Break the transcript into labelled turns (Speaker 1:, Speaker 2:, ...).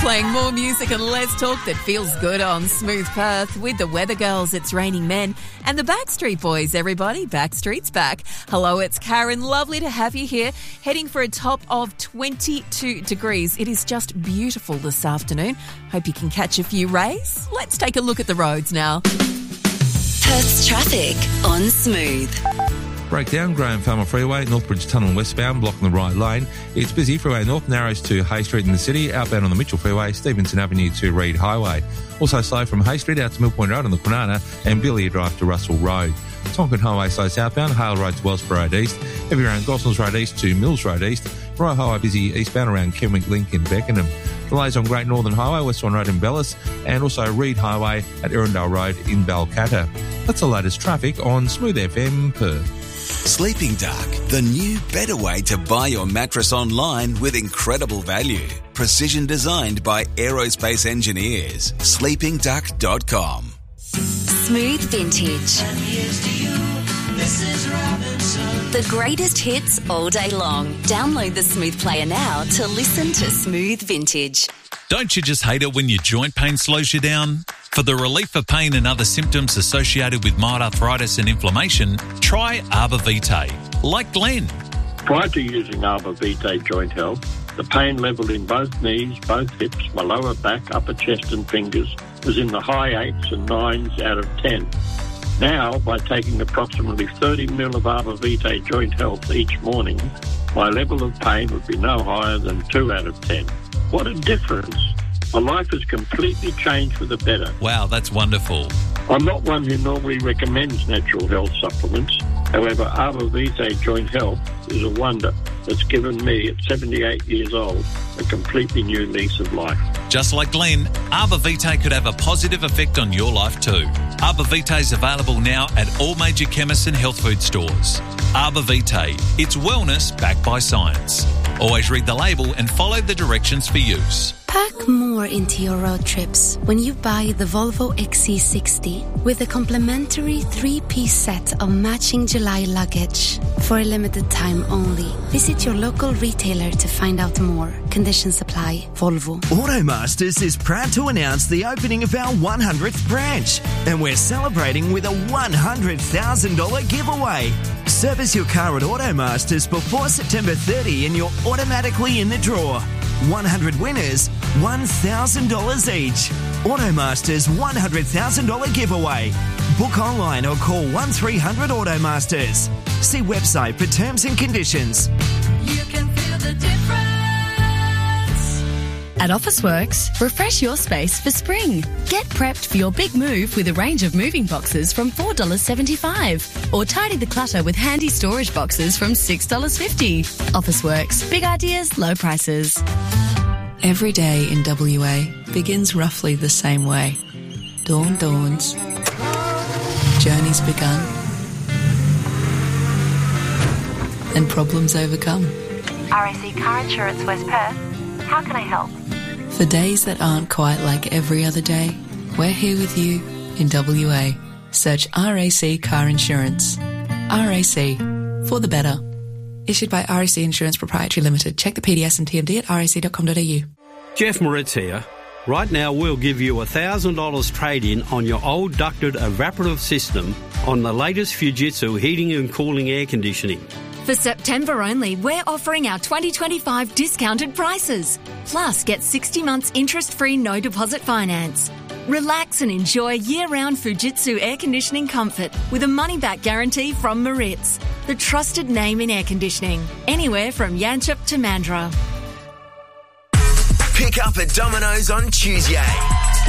Speaker 1: Playing more music and less talk that feels good on Smooth Perth with the Weather Girls, It's Raining Men, and the Backstreet Boys, everybody. Backstreet's back. Hello, it's Karen. Lovely to have you here. Heading for a top of 22 degrees. It is just beautiful this afternoon. Hope you can catch a few rays. Let's take a look at the roads now.
Speaker 2: Perth's traffic on Smooth.
Speaker 3: Breakdown, Graham Farmer Freeway, Northbridge Tunnel westbound, blocking the right lane. It's busy, Freeway North narrows to Hay Street in the city, outbound on the Mitchell Freeway, Stevenson Avenue to Reed Highway. Also slow from Hay Street out to Mill Point Road on the Kwinana and Billia Drive to Russell Road. Tonkin Highway slow southbound, Hale Road to Wellsborough Road East, heavy around Gossels Road East to Mills Road East, Royal Highway busy eastbound around Kenwick Link in Beckenham. Delays on Great Northern Highway, West Swan Road in Bellis, and also Reed Highway at Erindale Road in Balcatta. That's the latest traffic on Smooth FM Perth.
Speaker 4: Sleeping Duck, the new, better way to buy your mattress online with incredible value. Precision designed by aerospace engineers. sleepingduck.com.
Speaker 2: Smooth Vintage.
Speaker 5: And here's to you, Mrs. Robinson.
Speaker 2: The greatest hits all day long. Download the Smooth Player now to listen to Smooth Vintage.
Speaker 6: Don't you just hate it when your joint pain slows you down? For the relief of pain and other symptoms associated with mild arthritis and inflammation, try Arbor Vitae, like Glenn.
Speaker 7: Prior to using Arbor Vitae Joint Health, the pain level in both knees, both hips, my lower back, upper chest and fingers was in the high 8s and 9s out of 10. Now, by taking approximately 30 ml of Arbor Vitae Joint Health each morning, my level of pain would be no higher than 2 out of 10. What a difference. My life has completely changed for the better.
Speaker 6: Wow, that's wonderful.
Speaker 7: I'm not one who normally recommends natural health supplements. However, Arbor Vitae Joint Health is a wonder that's given me, at 78 years old, a completely new lease of life.
Speaker 6: Just like Glenn, Arbor Vitae could have a positive effect on your life too. Arbor Vitae is available now at all major chemists and health food stores. Arbor Vitae, it's wellness backed by science. Always read the label and follow the directions for use.
Speaker 8: Pack more into your road trips when you buy the Volvo XC60 with a complimentary 3-piece set of matching July luggage. For a limited time only. Visit your local retailer to find out more. Conditions apply. Volvo.
Speaker 9: Automasters is proud to announce the opening of our 100th branch, and we're celebrating with a $100,000 giveaway. Service your car at Automasters before September 30 and you're automatically in the draw. 100 winners, $1,000 each. Automasters $100,000 giveaway. Book online or call 1300 Automasters. See website for terms and conditions.
Speaker 5: You can feel the difference.
Speaker 10: At Officeworks, refresh your space for spring. Get prepped for your big move with a range of moving boxes from $4.75. Or tidy the clutter with handy storage boxes from $6.50. Officeworks, big ideas, low prices.
Speaker 11: Every day in WA begins roughly the same way. Dawn dawns. Journey's begun. And problems overcome.
Speaker 12: RAC Car Insurance West Perth. How can I help?
Speaker 11: For days that aren't quite like every other day, we're here with you in WA. Search RAC Car Insurance. RAC, for the better. Issued by RAC Insurance Proprietary Limited. Check the PDS and TMD at rac.com.au.
Speaker 13: Jeff Moritz here. Right now we'll give you $1,000 trade-in on your old ducted evaporative system on the latest Fujitsu heating and cooling air conditioning.
Speaker 10: For September only, we're offering our 2025 discounted prices. Plus, get 60 months interest-free no deposit finance. Relax and enjoy year-round Fujitsu air conditioning comfort with a money-back guarantee from Moritz, the trusted name in air conditioning, anywhere from Yanchep to Mandurah.
Speaker 14: Pick up at Domino's on Tuesday.